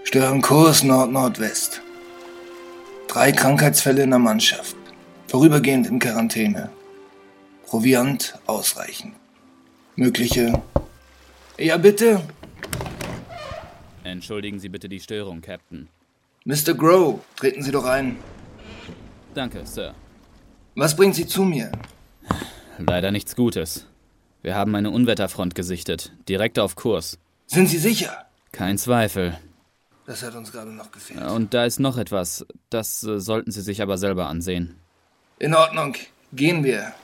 Stören Kurs Nord-Nordwest. 3 Krankheitsfälle in der Mannschaft. Vorübergehend in Quarantäne. Proviant ausreichend. Mögliche... Ja, bitte? Entschuldigen Sie bitte die Störung, Captain. Mr. Grow, treten Sie doch ein. Danke, Sir. Was bringt Sie zu mir? Leider nichts Gutes. Wir haben eine Unwetterfront gesichtet, direkt auf Kurs. Sind Sie sicher? Kein Zweifel. Das hat uns gerade noch gefehlt. Und da ist noch etwas. Das sollten Sie sich aber selber ansehen. In Ordnung. Gehen wir.